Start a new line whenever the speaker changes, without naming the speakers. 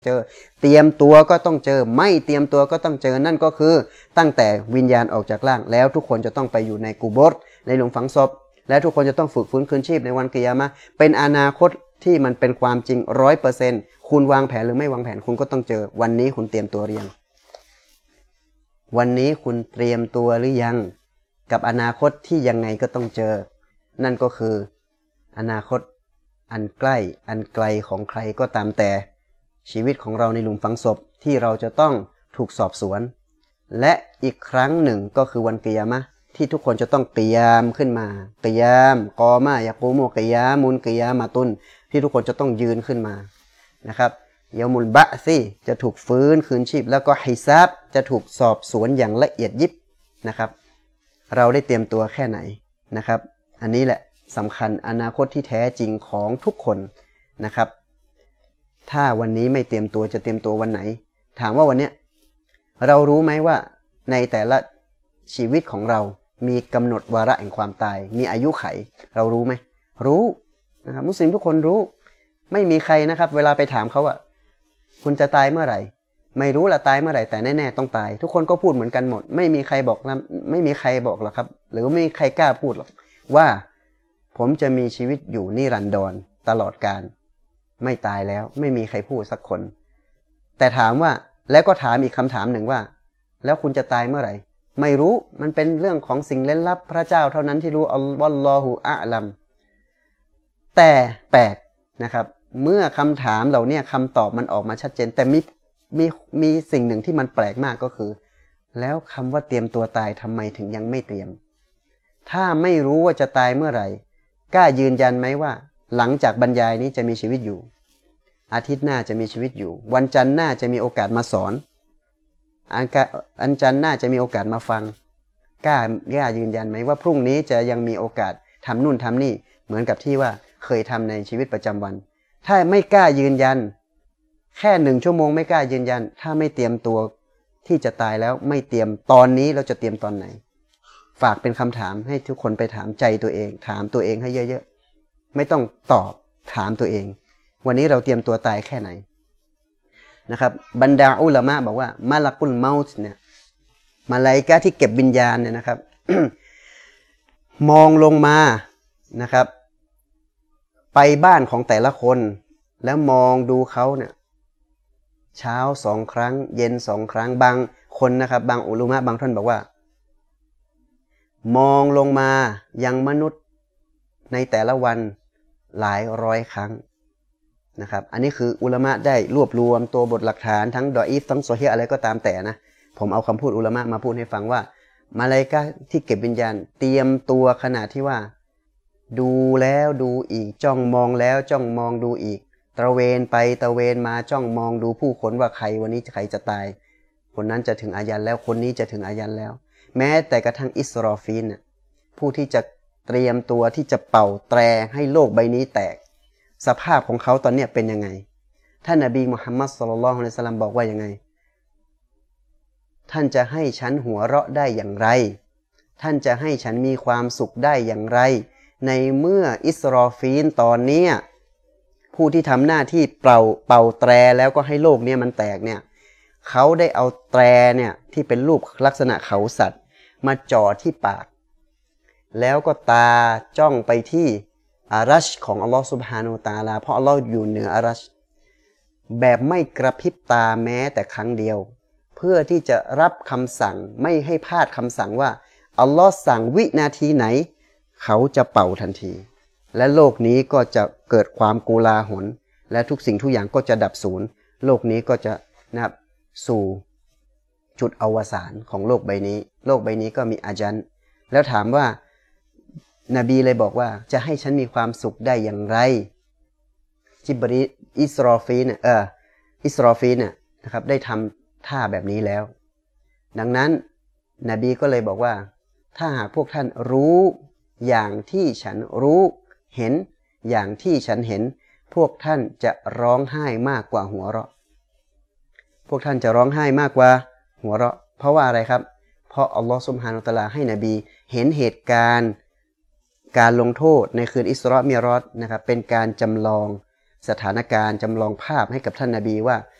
เจอเตรียมตัวก็ต้องเจอไม่เตรียมตัวก็ต้องเจอนั่นก็คือตั้งแต่วิญญาณออกจากร่างแล้วทุกคนจะต้องไปอยู่ในกุโบร์ในหลุมฝังศพและทุกคนจะต้องฝึกฟื้นคืนชีพในวันกิยามะห์เป็นอนาคตที่มันเป็นความจริง 100% คุณวางแผนหรือไม่วางแผนคุณก็ต้องเจอวันนี้คุณเตรียมตัวหรือยังวันนี้คุณเตรียมตัวหรือยังกับอนาคตที่ยังไงก็ต้องเจอนั่นก็คืออนาคตอันใกล้อันไกลของใครก็ตามแต่ชีวิตของเราในหลุมฝังศพที่เราจะต้องถูกสอบสวนและอีกครั้งหนึ่งก็คือวันกิยามะห์ที่ทุกคนจะต้องกิยามขึ้นมากิยามกอมายะกูมุกิยามุนกิยามะตุนที่ทุกคนจะต้องยืนขึ้นมานะครับยามุลบะซีจะถูกฟื้นคืนชีพแล้วก็ฮิซาบจะถูกสอบสวนอย่างละเอียดยิบนะครับเราได้เตรียมตัวแค่ไหนนะครับอันนี้แหละสำคัญอนาคตที่แท้จริงของทุกคนนะครับถ้าวันนี้ไม่เตรียมตัวจะเตรียมตัววันไหนถามว่าวันนี้เรารู้ไหมว่าในแต่ละชีวิตของเรามีกำหนดวาระแห่งความตายมีอายุไขเรารู้ไหมรู้นะครับมุสลิมทุกคนรู้ไม่มีใครนะครับเวลาไปถามเขาว่าคุณจะตายเมื่อไหร่ไม่รู้ละตายเมื่อไหร่แต่แน่ๆต้องตายทุกคนก็พูดเหมือนกันหมดไม่มีใครบอกไม่มีใครบอกหรอกครับหรือไม่มีใครกล้าพูดหรอกว่าผมจะมีชีวิตอยู่นิรันดรตลอดกาลไม่ตายแล้วไม่มีใครพูดสักคนแต่ถามว่าแล้วก็ถามอีกคำถามหนึ่งว่าแล้วคุณจะตายเมื่อไหร่ไม่รู้มันเป็นเรื่องของสิ่งเร้นลับพระเจ้าเท่านั้นที่รู้อัลลอฮุอะลัมแต่แปลกนะครับเมื่อคำถามเหล่านี้คำตอบมันออกมาชัดเจนแต่มีสิ่งหนึ่งที่มันแปลกมากก็คือแล้วคำว่าเตรียมตัวตายทำไมถึงยังไม่เตรียมถ้าไม่รู้ว่าจะตายเมื่อไหร่กล้ายืนยันไหมว่าหลังจากบรรยายนี้จะมีชีวิตอยู่อาทิตย์หน้าจะมีชีวิตอยู่วันจันทร์หน้าจะมีโอกาสมาสอนอันจันทร์หน้าจะมีโอกาสมาฟังกล้ายืนยันไหมว่าพรุ่งนี้จะยังมีโอกาสทำนู่นทำนี่เหมือนกับที่ว่าเคยทำในชีวิตประจำวันถ้าไม่กล้ายืนยันแค่1 ชั่วโมงไม่กล้ายืนยันถ้าไม่เตรียมตัวที่จะตายแล้วไม่เตรียมตอนนี้เราจะเตรียมตอนไหนฝากเป็นคำถามให้ทุกคนไปถามใจตัวเองถามตัวเองให้เยอะๆไม่ต้องตอบถามตัวเองวันนี้เราเตรียมตัวตายแค่ไหนนะครับบรรดาอุลามะบอกว่ามาลักุลเมาต์เนี่ยมาลาอิกะห์ที่เก็บวิญญาณเนี่ยนะครับ มองลงมานะครับไปบ้านของแต่ละคนแล้วมองดูเขาเนี่ยเช้า2 ครั้งเย็น2 ครั้งบางคนนะครับบางอุลามะบางท่านบอกว่ามองลงมายังมนุษย์ในแต่ละวันหลายร้อยครั้งนะครับอันนี้คืออุลามะได้รวบรวมตัวบทหลักฐานทั้งดออีฟทั้งซอฮีฮ์อะไรก็ตามแต่นะผมเอาคำพูดอุลามะมาพูดให้ฟังว่ามาลาอิกะห์ที่เก็บวิญญาณเตรียมตัวขนาดที่ว่าดูแล้วดูอีกจ้องมองแล้วจ้องมองดูอีกตระเวนไปตระเวนมาจ้องมองดูผู้คนว่าใครวันนี้ใครจะตายคนนั้นจะถึงอายันแล้วคนนี้จะถึงอายันแล้วแม้แต่กระทั่งอิสรอฟีลผู้ที่จะเตรียมตัวที่จะเป่าแตรให้โลกใบนี้แตกสภาพของเขาตอนนี้เป็นยังไงท่านนบีมุฮัมมัดศ็อลลัลลอฮุอะลัยฮิวะซัลลัมบอกว่ายังไงท่านจะให้ฉันหัวเราะได้อย่างไรท่านจะให้ฉันมีความสุขได้อย่างไรในเมื่ออิสรอฟีลตอนนี้ผู้ที่ทำหน้าที่เป่าแตรแล้วก็ให้โลกนี้มันแตกเนี่ยเขาได้เอาแตรเนี่ยที่เป็นรูปลักษณะเขาสัตว์มาจ่อที่ปากแล้วก็ตาจ้องไปที่อารัชของอัลลอฮฺซุบฮานะฮูวะตะอาลาเพราะอัลลอฮฺอยู่เหนืออารัชแบบไม่กระพริบตาแม้แต่ครั้งเดียวเพื่อที่จะรับคำสั่งไม่ให้พลาดคำสั่งว่าอัลลอฮฺสั่งวินาทีไหนเขาจะเป่าทันทีและโลกนี้ก็จะเกิดความโกลาหลและทุกสิ่งทุกอย่างก็จะดับสูญโลกนี้ก็จะนะครับสู่จุดอวสานของโลกใบนี้โลกใบนี้ก็มีอาจันแล้วถามว่านบีเลยบอกว่าจะให้ฉันมีความสุขได้อย่างไรจิบรีอิสรอฟีลเนี่ยนะครับได้ทำท่าแบบนี้แล้วดังนั้นนบีก็เลยบอกว่าถ้าหากพวกท่านรู้อย่างที่ฉันรู้เห็นอย่างที่ฉันเห็นพวกท่านจะร้องไห้มากกว่าหัวเราะพวกท่านจะร้องไห้มากกว่าหัวเราะเพราะว่าอะไรครับเพราะอัลลอฮฺซุบฮานะฮูวะตะอาลาให้นบีเห็นเหตุการณ์การลงโทษในคืนอิสรอมิอรอจนะครับเป็นการจำลองสถานการณ์จำลองภาพให้กับท่านนบีว่า